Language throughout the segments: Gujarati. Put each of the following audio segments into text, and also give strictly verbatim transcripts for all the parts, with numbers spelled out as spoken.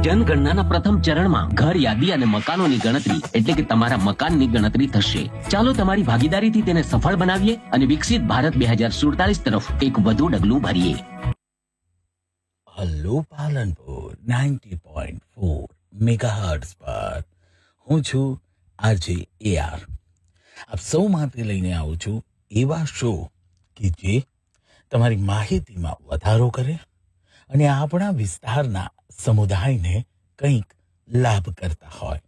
જનગણનાના પ્રથમ ચરણમાં ઘર યાદી અને મકાનોની ગણતરી એટલે કે તમારા મકાનની ગણતરી થશે. ચાલો તમારી ભાગીદારીથી તેને સફળ બનાવીએ અને વિકસિત ભારત બે હજાર સુડતાલીસ તરફ એક વધુ ડગલું ભરીએ. Hello Palanpur ninety point four megahertz પર હું છું આરજે એ આર. આપ સૌ માટે લઈને આવું છું એવા શો કે જે તમારી માહિતીમાં વધારો કરે અને આપણા વિસ્તારના સમુદાયને કંઈક લાભ કરતા હોય.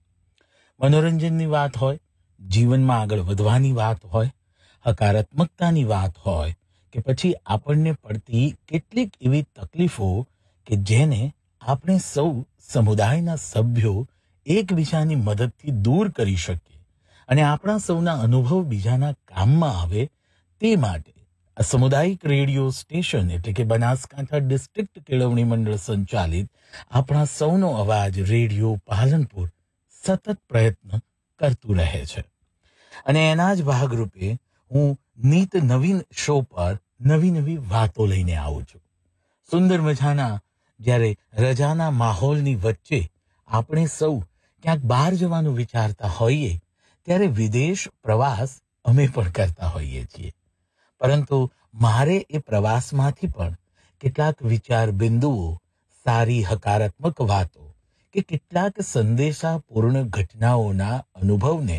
મનોરંજનની વાત હોય, જીવનમાં આગળ વધવાની વાત હોય, હકારાત્મકતાની વાત હોય કે પછી આપણને પડતી કેટલીક એવી તકલીફો કે જેને આપણે સૌ સમુદાયના સભ્યો એકબીજાની મદદથી દૂર કરી શકીએ અને આપણા સૌના અનુભવ બીજાના કામમાં આવે તે માટે આ સામુદાયિક રેડિયો સ્ટેશન એટલે કે બનાસકાંઠા ડિસ્ટ્રિક્ટ કેળવણી મંડળ સંચાલિત આપણા સૌનો અવાજ રેડિયો પાલનપુર સતત પ્રયત્ન કરતું રહે છે. અને એના જ ભાગરૂપે હું નીત નવીન શો પર નવી નવી વાતો લઈને આવું છું. સુંદર મજાના જ્યારે રજાના માહોલની વચ્ચે આપણે સૌ ક્યાંક બહાર જવાનું વિચારતા હોઈએ ત્યારે વિદેશ પ્રવાસ અમે પણ કરતા હોઈએ છીએ. પરંતુ મારે એ પ્રવાસમાંથી પણ કેટલાક વિચાર બિંદુઓ, સારી હકારાત્મક વાતો કે કેટલાક સંદેશાપૂર્ણ ઘટનાઓના અનુભવને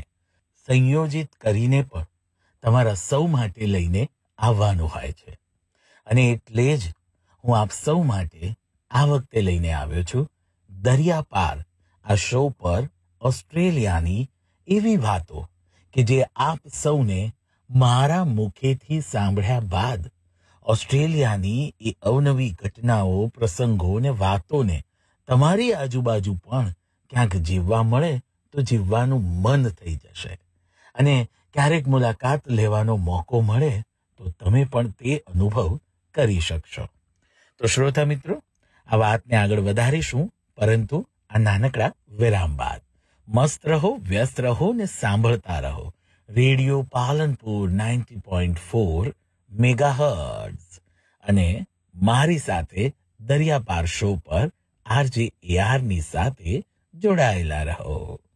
સંયોજિત કરીને પણ તમારા સૌ માટે લઈને આવવાનું હોય છે. અને એટલે જ હું આપ સૌ માટે આ વખતે લઈને આવ્યો છું દરિયા પાર આ શો પર ઓસ્ટ્રેલિયાની એવી વાતો કે જે આપ સૌને મારા મુખેથી સાંભળ્યા બાદ ઓસ્ટ્રેલિયાની એ અવનવી ઘટનાઓ, પ્રસંગો ને વાતોને તમારી આજુબાજુ પણ ક્યાંક જીવવા મળે તો જીવવાનું મન થઈ જશે. અને ક્યારેક મુલાકાત લેવાનો મોકો મળે તો તમે પણ તે અનુભવ કરી શકશો. તો શ્રોતા મિત્રો, આ વાતને આગળ વધારીશું, પરંતુ આ નાનકડા વિરામ બાદ. મસ્ત રહો, વ્યસ્ત રહો ને સાંભળતા રહો radio Palanpur ninety point four megahertz અને મારી સાથે દરિયાપાર શો પર આરજે એ આર ની સાથે જોડાયેલા રહો.